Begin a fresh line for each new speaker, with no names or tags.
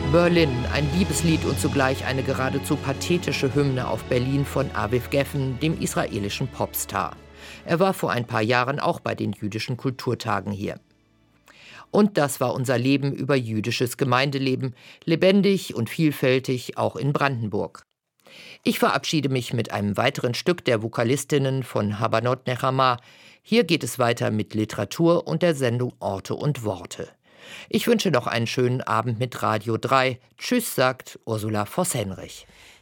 Berlin, ein Liebeslied und zugleich eine geradezu pathetische Hymne auf Berlin von Aviv Geffen, dem israelischen Popstar. Er war vor ein paar Jahren auch bei den jüdischen Kulturtagen hier. Und das war unser Leben über jüdisches Gemeindeleben, lebendig und vielfältig, auch in Brandenburg. Ich verabschiede mich mit einem weiteren Stück der Vokalistinnen von Habanot Nechama. Hier geht es weiter mit Literatur und der Sendung Orte und Worte. Ich wünsche noch einen schönen Abend mit Radio 3. Tschüss, sagt Ursula Voss-Henrich.